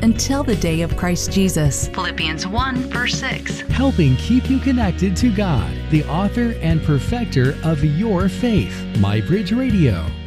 until the day of Christ Jesus. Philippians 1, verse 6. Helping keep you connected to God, the author and perfecter of your faith. MyBridge Radio.